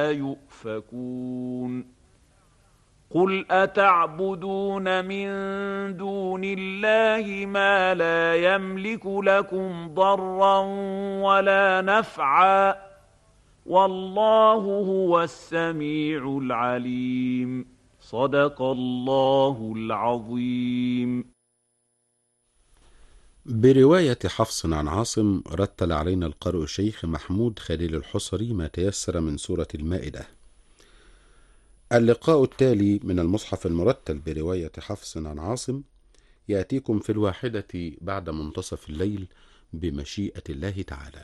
يؤفكون قل أتعبدون من دون الله ما لا يملك لكم ضرا ولا نفعا والله هو السميع العليم صدق الله العظيم. برواية حفص عن عاصم رتل علينا القارئ الشيخ محمود خليل الحصري ما تيسر من سورة المائدة. اللقاء التالي من المصحف المرتل برواية حفص عن عاصم يأتيكم في 1 بعد منتصف الليل بمشيئة الله تعالى.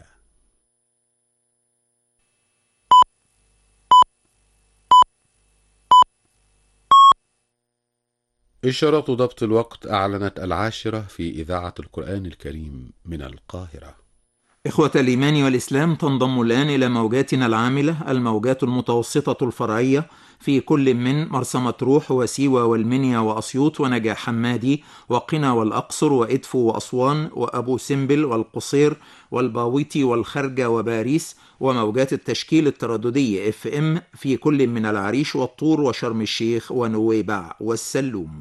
إشارة ضبط الوقت أعلنت 10 في إذاعة القرآن الكريم من القاهرة. إخوة الإيمان والإسلام، تنضم الآن إلى موجاتنا العاملة الموجات المتوسطة الفرعية في كل من مرسى مطروح وسيوة والمنيا وأسيوط ونجاح حمادي وقنا والأقصر وإدفو وأسوان وأبو سمبل والقصير والباويتي والخرجة وباريس، وموجات التشكيل الترددي FM في كل من العريش والطور وشرم الشيخ ونويبع والسلوم.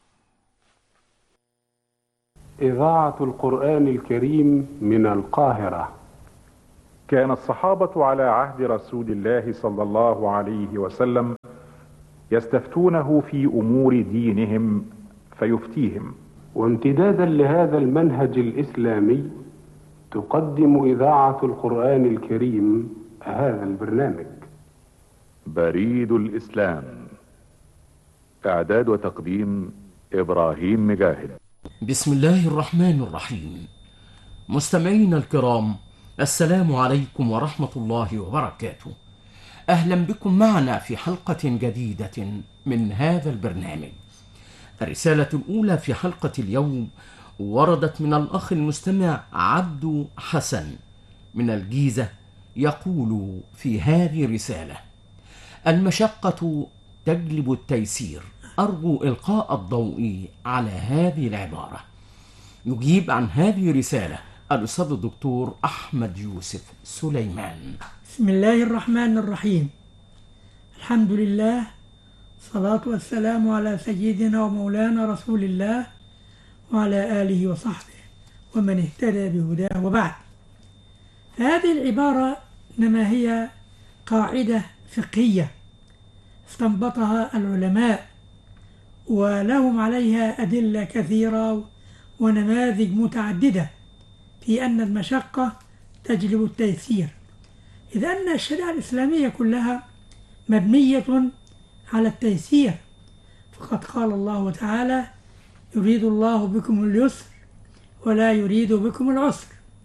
إذاعة القرآن الكريم من القاهرة. كان الصحابة على عهد رسول الله صلى الله عليه وسلم يستفتونه في أمور دينهم فيفتيهم. وامتدادا لهذا المنهج الإسلامي تقدم إذاعة القرآن الكريم هذا البرنامج. بريد الإسلام، إعداد وتقديم إبراهيم مجاهد. بسم الله الرحمن الرحيم. مستمعينا الكرام، السلام عليكم ورحمة الله وبركاته. أهلا بكم معنا في حلقة جديدة من هذا البرنامج. الرسالة الأولى في حلقة اليوم وردت من الأخ المستمع عبد حسن من الجيزة، يقول في هذه الرسالة: المشقة تجلب التيسير. أرجو إلقاء الضوء على هذه العبارة. يجيب عن هذه الرسالة الأستاذ الدكتور أحمد يوسف سليمان. بسم الله الرحمن الرحيم. الحمد لله، الصلاة والسلام على سيدنا ومولانا رسول الله وعلى آله وصحبه ومن اهتدى بهداه، وبعد. هذه العبارة إنما هي قاعدة فقهية استنبطها العلماء، ولهم عليها أدلة كثيرة ونماذج متعددة في أن المشقة تجلب التيسير، إذ أن الشريعة الإسلامية كلها مبنية على التيسير. فقد قال الله تعالى: يريد الله بكم اليسر ولا يريد بكم العسر.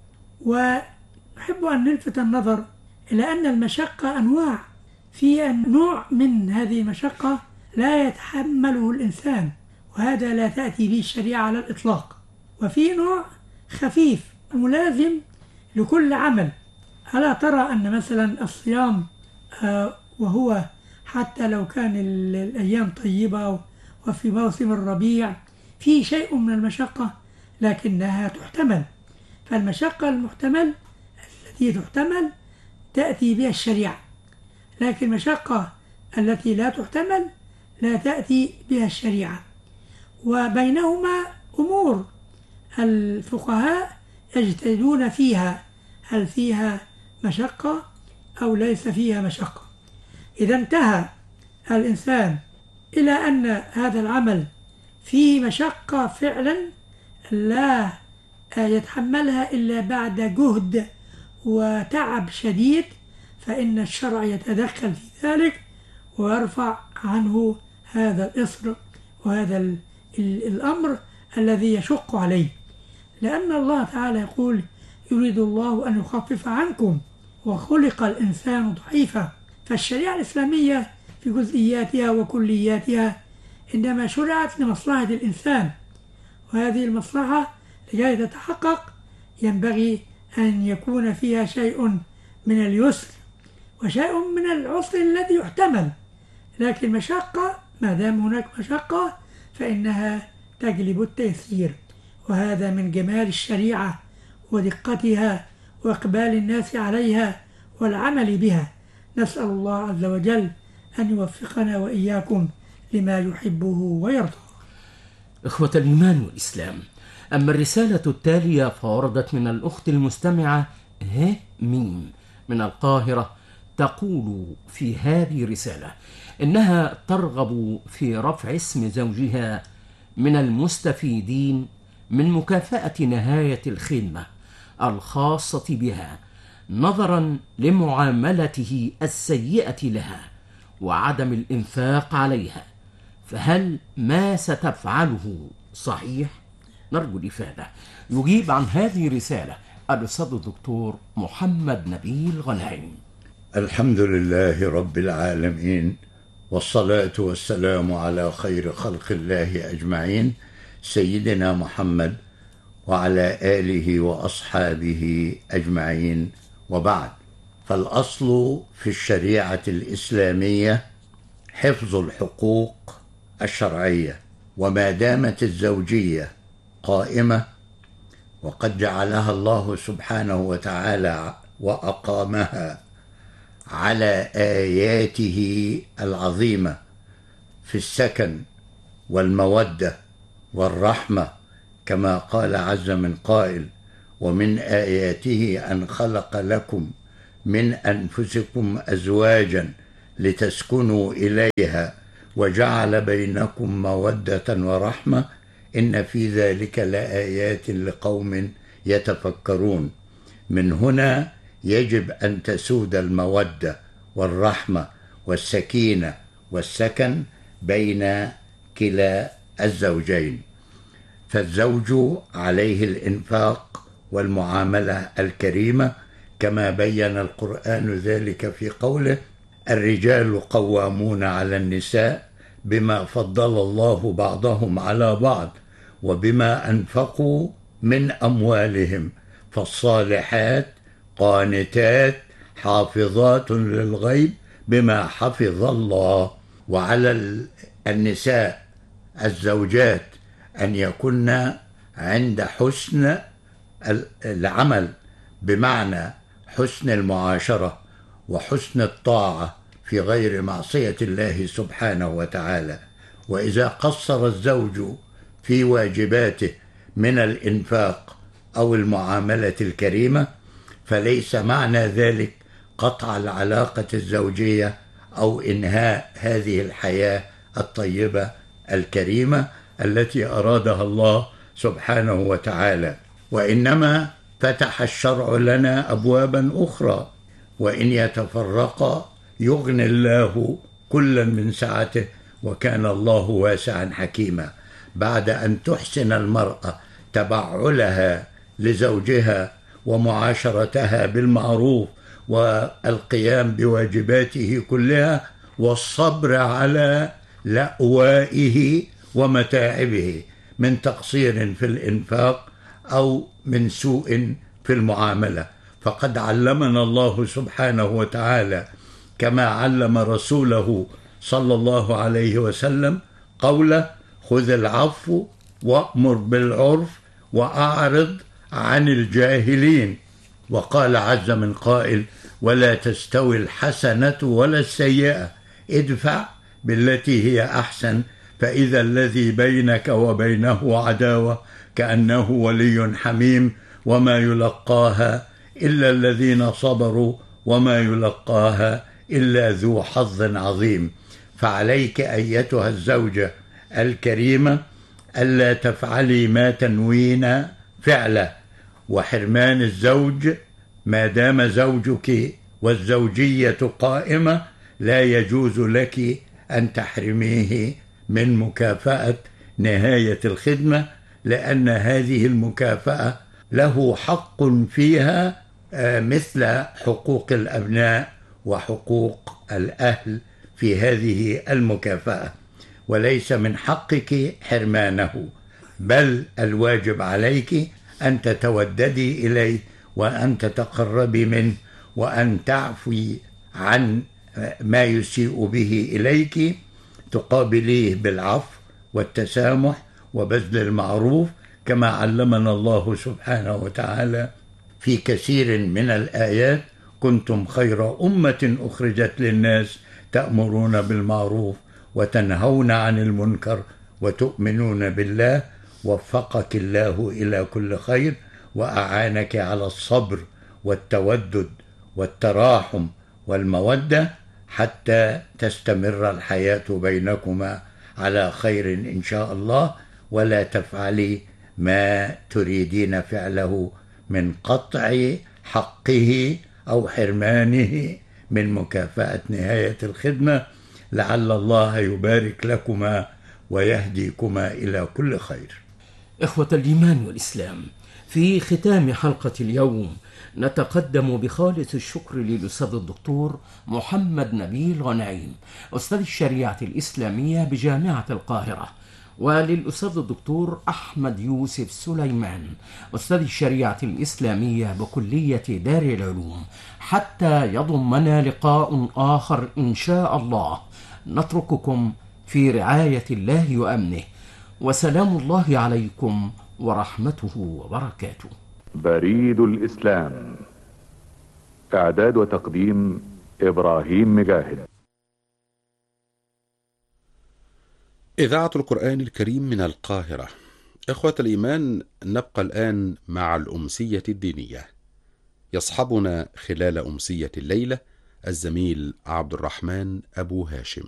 ونحب أن نلفت النظر إلى أن المشقة أنواع. في نوع من هذه المشقة لا يتحمله الإنسان، وهذا لا تأتي به الشريعة على الإطلاق. وفي نوع خفيف ملازم لكل عمل. ألا ترى أن مثلا الصيام وهو حتى لو كان الأيام طيبة وفي موسم الربيع في شيء من المشقة لكنها تحتمل. فالمشقة المحتمل التي تحتمل تأتي بها الشريعة، لكن المشقة التي لا تحتمل لا تأتي بها الشريعة. وبينهما أمور الفقهاء يجتهدون فيها، هل فيها مشقة أو ليس فيها مشقة. إذا انتهى الإنسان إلى أن هذا العمل فيه مشقة فعلا لا يتحملها إلا بعد جهد وتعب شديد، فإن الشرع يتدخل في ذلك ويرفع عنه هذا الإصر وهذا الأمر الذي يشق عليه، لأن الله تعالى يقول: يريد الله أن يخفف عنكم وخلق الإنسان ضعيفا. فالشريعة الإسلامية في جزئياتها وكلياتها إنما شرعت لمصلحة الإنسان، وهذه المصلحة لكي تتحقق ينبغي أن يكون فيها شيء من اليسر وشيء من العسر الذي يحتمل. لكن مشقة، ما دام هناك مشقة فإنها تجلب التيسير، وهذا من جمال الشريعة ودقتها وإقبال الناس عليها والعمل بها. نسأل الله عز وجل أن يوفقنا وإياكم لما يحبه ويرضى. إخوة الإيمان والإسلام، أما الرسالة التالية فوردت من الأخت المستمعة ميم من القاهرة، تقول في هذه الرسالة إنها ترغب في رفع اسم زوجها من المستفيدين من مكافأة نهاية الخدمة الخاصة بها، نظرا لمعاملته السيئة لها وعدم الإنفاق عليها، فهل ما ستفعله صحيح؟ نرجو الإفادة. يجيب عن هذه الرسالة الأستاذ الدكتور محمد نبيل غنايم. الحمد لله رب العالمين، والصلاة والسلام على خير خلق الله أجمعين، سيدنا محمد وعلى آله وأصحابه أجمعين، وبعد. فالأصل في الشريعة الإسلامية حفظ الحقوق الشرعية، وما دامت الزوجية قائمة وقد جعلها الله سبحانه وتعالى وأقامها على آياته العظيمة في السكن والمودة والرحمة، كما قال عز من قائل: ومن آياته أن خلق لكم من أنفسكم أزواجا لتسكنوا إليها وجعل بينكم مودة ورحمة إن في ذلك لآيات لقوم يتفكرون. من هنا يجب أن تسود المودة والرحمة والسكينة والسكن بين كلا الزوجين. فالزوج عليه الإنفاق والمعاملة الكريمة، كما بين القرآن ذلك في قوله: الرجال قوامون على النساء بما فضل الله بعضهم على بعض وبما أنفقوا من أموالهم، فالصالحات قانتات حافظات للغيب بما حفظ الله. وعلى النساء الزوجات أن يكن عند حسن العمل، بمعنى حسن المعاشرة وحسن الطاعة في غير معصية الله سبحانه وتعالى. وإذا قصر الزوج في واجباته من الإنفاق أو المعاملة الكريمة، فليس معنى ذلك قطع العلاقة الزوجية أو إنهاء هذه الحياة الطيبة الكريمة التي أرادها الله سبحانه وتعالى، وإنما فتح الشرع لنا أبوابا أخرى: وإن يتفرقا يغني الله كلا من سعته وكان الله واسعا حكيما. بعد أن تحسن المرأة تبعلها لزوجها ومعاشرتها بالمعروف والقيام بواجباته كلها والصبر على لأوائه ومتاعبه من تقصير في الإنفاق أو من سوء في المعاملة، فقد علمنا الله سبحانه وتعالى كما علم رسوله صلى الله عليه وسلم قوله: خذ العفو وأمر بالعرف وأعرض عن الجاهلين. وقال عز من قائل: ولا تستوي الحسنة ولا السيئة ادفع بالتي هي أحسن فإذا الذي بينك وبينه عداوة كأنه ولي حميم وما يلقاها إلا الذين صبروا وما يلقاها إلا ذو حظ عظيم. فعليك أيتها الزوجة الكريمة ألا تفعلي ما تنوين فعله، وحرمان الزوج ما دام زوجك والزوجية قائمة لا يجوز لك أن تحرميه من مكافأة نهاية الخدمة، لأن هذه المكافأة له حق فيها مثل حقوق الأبناء وحقوق الأهل في هذه المكافأة، وليس من حقك حرمانه، بل الواجب عليك أن تتوددي إليه وأن تتقربي منه وأن تعفي عن ما يسيء به إليك، تقابليه بالعفو والتسامح وبذل المعروف، كما علمنا الله سبحانه وتعالى في كثير من الآيات: كنتم خير أمة أخرجت للناس تأمرون بالمعروف وتنهون عن المنكر وتؤمنون بالله. وفقك الله إلى كل خير وأعانك على الصبر والتودد والتراحم والمودة حتى تستمر الحياة بينكما على خير إن شاء الله، ولا تفعلي ما تريدين فعله من قطع حقه أو حرمانه من مكافأة نهاية الخدمة، لعل الله يبارك لكما ويهديكما إلى كل خير. إخوة الإيمان والإسلام، في ختام حلقة اليوم نتقدم بخالص الشكر للأستاذ الدكتور محمد نبيل غنايم أستاذ الشريعة الإسلامية بجامعة القاهرة، وللأستاذ الدكتور أحمد يوسف سليمان أستاذ الشريعة الإسلامية بكلية دار العلوم، حتى يضمنا لقاء آخر إن شاء الله. نترككم في رعاية الله وأمنه، وسلام الله عليكم ورحمته وبركاته. بريد الإسلام، إعداد وتقديم إبراهيم مجاهد. إذاعة القرآن الكريم من القاهرة. إخوة الإيمان، نبقى الآن مع الأمسية الدينية. يصحبنا خلال أمسية الليلة الزميل عبد الرحمن أبو هاشم.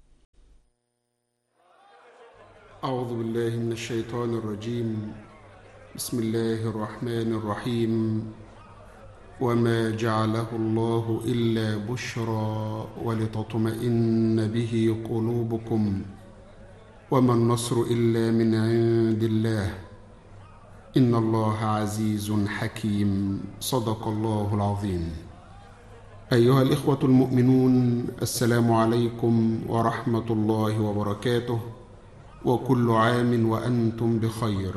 أعوذ بالله من الشيطان الرجيم. بسم الله الرحمن الرحيم. وما جعله الله إلا بشرى ولتطمئن به قلوبكم وما النصر إلا من عند الله إن الله عزيز حكيم. صدق الله العظيم. أيها الإخوة المؤمنون، السلام عليكم ورحمة الله وبركاته، وكل عام وأنتم بخير.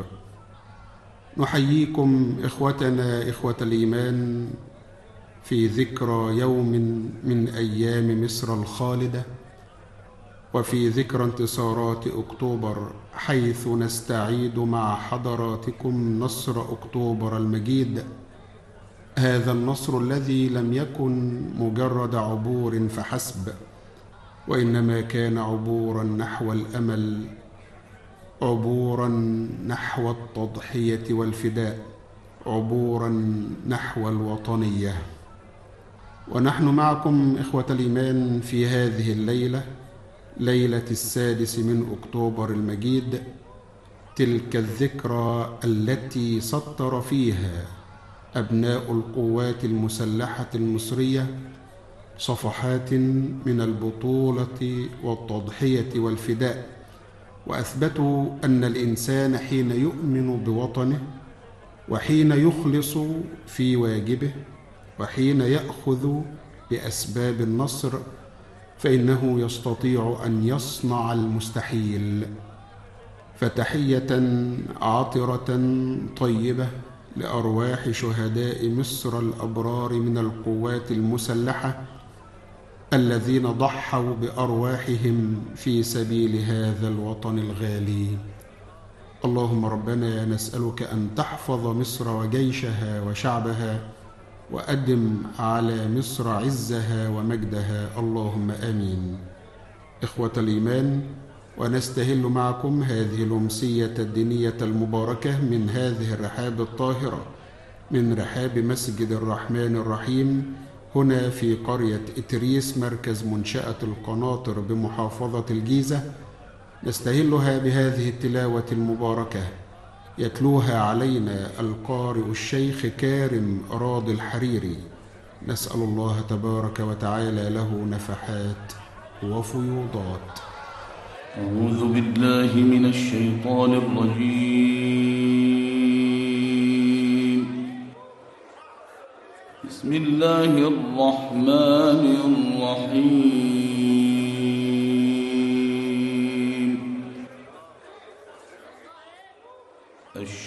نحييكم إخوتنا إخوة الإيمان في ذكرى يوم من أيام مصر الخالدة، وفي ذكرى انتصارات أكتوبر، حيث نستعيد مع حضراتكم نصر أكتوبر المجيد. هذا النصر الذي لم يكن مجرد عبور فحسب، وإنما كان عبورا نحو الأمل، عبورا نحو التضحية والفداء، عبورا نحو الوطنية. ونحن معكم إخوة الإيمان في هذه الليلة، ليلة 6 من أكتوبر المجيد، تلك الذكرى التي سطر فيها أبناء القوات المسلحة المصرية صفحات من البطولة والتضحية والفداء، وأثبتوا أن الإنسان حين يؤمن بوطنه، وحين يخلص في واجبه، وحين يأخذ بأسباب النصر، فإنه يستطيع أن يصنع المستحيل. فتحية عطرة طيبة لأرواح شهداء مصر الأبرار من القوات المسلحة الذين ضحوا بأرواحهم في سبيل هذا الوطن الغالي. اللهم ربنا نسألك أن تحفظ مصر وجيشها وشعبها، وأدم على مصر عزها ومجدها، اللهم آمين. إخوة الإيمان، ونستهل معكم هذه الأمسية الدينية المباركة من هذه الرحاب الطاهرة، من رحاب مسجد الرحمن الرحيم هنا في قرية إتريس، مركز منشأة القناطر بمحافظة الجيزة. نستهلها بهذه التلاوة المباركة يتلوها علينا القارئ الشيخ كارم راضي الحريري. نسأل الله تبارك وتعالى له نفحات وفيوضات. أعوذ بالله من الشيطان الرجيم. بسم الله الرحمن الرحيم.